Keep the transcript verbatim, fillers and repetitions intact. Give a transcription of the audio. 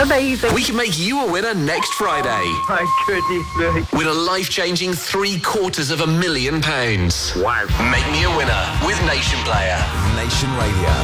amazing. We can make you a winner next Friday. My goodness me. Win a life-changing three quarters of a million pounds. Wow. Make me a winner with Nation Player. Nation Radio.